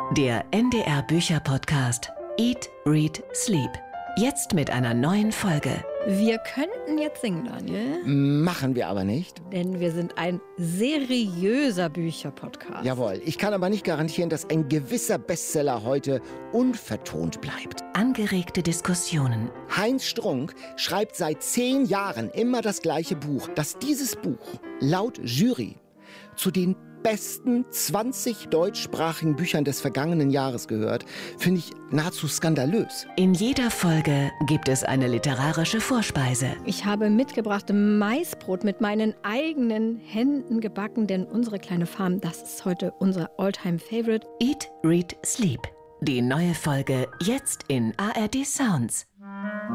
Der NDR Bücher-Podcast Eat, Read, Sleep. Jetzt mit einer neuen Folge. Wir könnten jetzt singen, Daniel. Machen wir aber nicht. Denn wir sind ein seriöser Bücher-Podcast. Jawohl, ich kann aber nicht garantieren, dass ein gewisser Bestseller heute unvertont bleibt. Angeregte Diskussionen. Heinz Strunk schreibt seit 10 Jahren immer das gleiche Buch. Dass dieses Buch laut Jury zu den besten 20 deutschsprachigen Büchern des vergangenen Jahres gehört, finde ich nahezu skandalös. In jeder Folge gibt es eine literarische Vorspeise. Ich habe mitgebracht Maisbrot mit meinen eigenen Händen gebacken, denn unsere kleine Farm, das ist heute unser All-Time-Favorite. Eat, Read, Sleep. Die neue Folge jetzt in ARD Sounds.